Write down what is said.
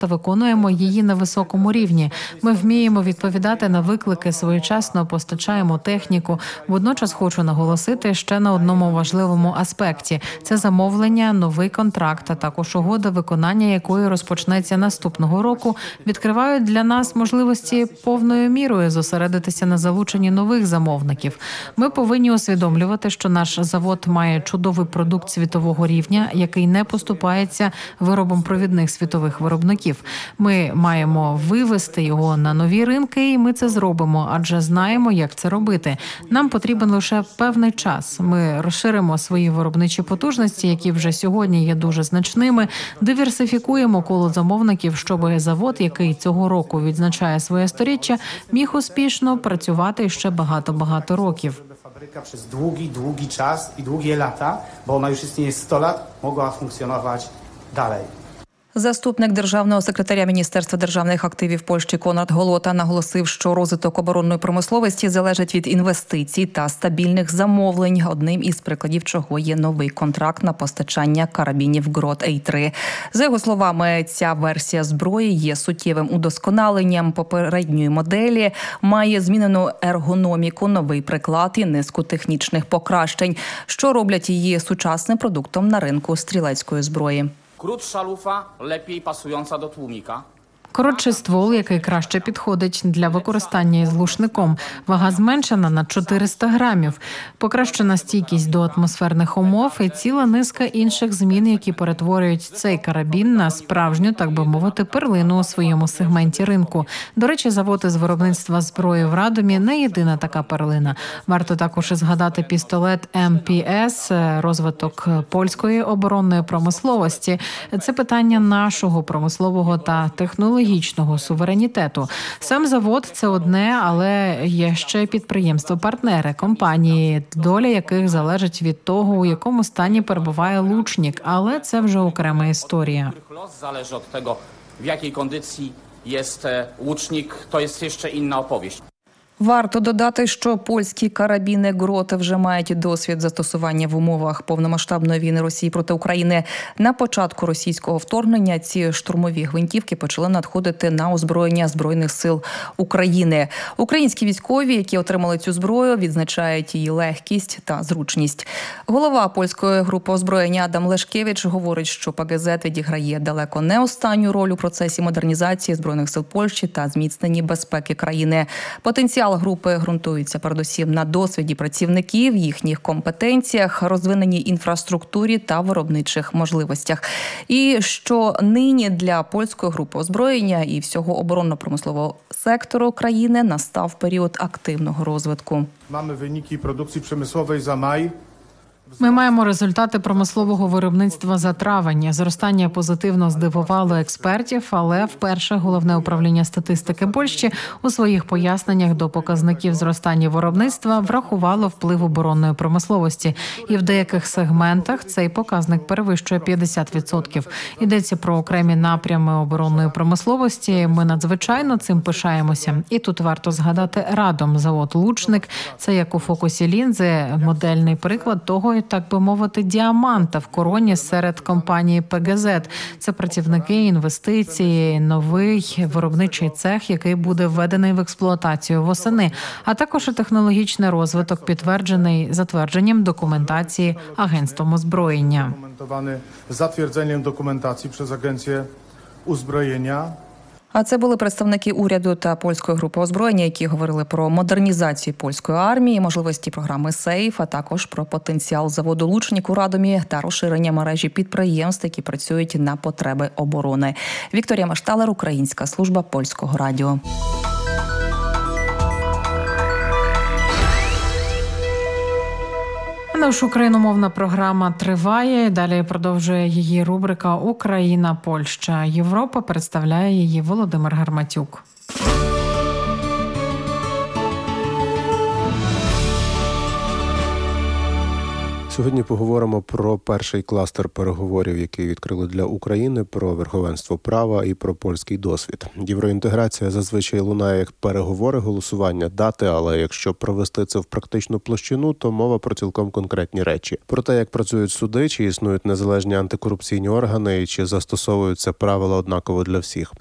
та виконуємо її на високому рівні. Ми вміємо відповідати на виклики, своєчасно постачаємо техніку. Водночас хочу наголосити ще на одному важливому аспекті – це замовлення, новий контракт, а також угода, виконання якої розпочнеться наступного року, відкривають для нас можливості повною мірою зосередитися на залученні нових замовників. Ми повинні усвідомлювати, що наш завод має чудовий продукт світового рівня, який не поступається виробом провідних світових виробників. Ми маємо вивести його на нові ринки, і ми це зробимо, адже знаємо, як це робити. Нам потрібен лише певний час. Ми розширимо свої виробничі потужності, які вже сьогодні є дуже значними, диверсифікуємо коло замовників, щоб завод, який цього року відзначає своє сторіччя, міг успішно працювати ще багато років. Przez długi czas i długie lata, bo ona już istnieje 100 lat, mogła funkcjonować dalej. Заступник державного секретаря Міністерства державних активів Польщі Конрад Голота наголосив, що розвиток оборонної промисловості залежить від інвестицій та стабільних замовлень, одним із прикладів чого є новий контракт на постачання карабінів Grot A3. За його словами, ця версія зброї є суттєвим удосконаленням попередньої моделі, має змінену ергономіку, новий приклад і низку технічних покращень, що роблять її сучасним продуктом на ринку стрілецької зброї. Krótsza lufa, lepiej pasująca do tłumika. Коротший ствол, який краще підходить для використання із глушником. Вага зменшена на 400 грамів. Покращена стійкість до атмосферних умов і ціла низка інших змін, які перетворюють цей карабін на справжню, так би мовити, перлину у своєму сегменті ринку. До речі, завод із виробництва зброї в Радомі не єдина така перлина. Варто також і згадати пістолет МПС, розвиток польської оборонної промисловості. Це питання нашого промислового та технологічного суверенітету. Сам завод – це одне, але є ще підприємства-партнери, компанії, доля яких залежить від того, у якому стані перебуває лучник. Але це вже окрема історія. Залежить від того, в якій кондиції є лучник, то є ще інша оповість. Варто додати, що польські карабіни Grot вже мають досвід застосування в умовах повномасштабної війни Росії проти України. На початку російського вторгнення ці штурмові гвинтівки почали надходити на озброєння Збройних сил України. Українські військові, які отримали цю зброю, відзначають її легкість та зручність. Голова польської групи озброєння Адам Лешкевич говорить, що ПГЗ відіграє далеко не останню роль у процесі модернізації Збройних сил Польщі та зміцненні безпеки країни. Потенціал групи ґрунтується передусім на досвіді працівників, їхніх компетенціях, розвиненій інфраструктурі та виробничих можливостях. І що нині для польської групи озброєння і всього оборонно-промислового сектору країни настав період активного розвитку. Mamy wyniki produkcji przemysłowej za maj. Ми маємо результати промислового виробництва за травень. Зростання позитивно здивувало експертів, але вперше Головне управління статистики Польщі у своїх поясненнях до показників зростання виробництва врахувало вплив оборонної промисловості. І в деяких сегментах цей показник перевищує 50%. Йдеться про окремі напрями оборонної промисловості. Ми надзвичайно цим пишаємося. І тут варто згадати Радом. Завод «Лучник» – це як у фокусі лінзи, модельний приклад того, так би мовити, діаманта в короні серед компанії ПГЗ. Це працівники, інвестиції, новий виробничий цех, який буде введений в експлуатацію восени, а також і технологічний розвиток, підтверджений затвердженням документації Агентством озброєння. Затвердженням документації через Агенцію озброєння. А це були представники уряду та польської групи озброєння, які говорили про модернізацію польської армії, можливості програми «Сейф», а також про потенціал заводу «Лучник» у Радомі та розширення мережі підприємств, які працюють на потреби оборони. Вікторія Машталер, Українська служба Польського радіо. Наша україномовна програма триває. Далі продовжує її рубрика «Україна, Польща, Європа». Представляє її Володимир Гарматюк. Сьогодні поговоримо про перший кластер переговорів, який відкрили для України, про верховенство права і про польський досвід. Євроінтеграція зазвичай лунає як переговори, голосування, дати, але якщо провести це в практичну площину, то мова про цілком конкретні речі. Про те, як працюють суди, чи існують незалежні антикорупційні органи, і чи застосовуються правила однаково для всіх.